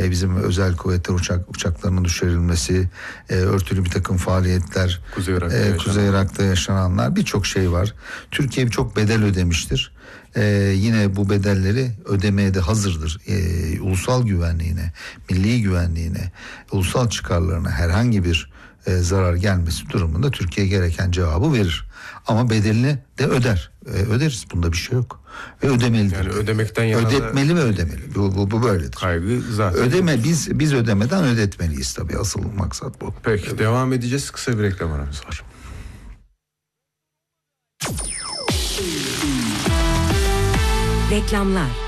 bizim özel kuvvetler uçaklarının düşürülmesi, örtülü bir takım faaliyetler, Kuzey Irak'ta yaşananlar, birçok şey var. Türkiye birçok bedel ödemiştir. Yine bu bedelleri ödemeye de hazırdır. Ulusal güvenliğine, milli güvenliğine, ulusal çıkarlarına herhangi bir zarar gelmesi durumunda Türkiye gereken cevabı verir. Ama bedelini de öderiz. Bunda bir şey yok. Ve ödemelidir. Yani ödemekten yana ödetmeli ve ödemeli. Bu böyledir. Kaygı zaten. Biz ödemeden ödetmeliyiz tabii. Asıl maksat bu. Peki, devam edeceğiz. Kısa bir reklam aramız var. Reklamlar.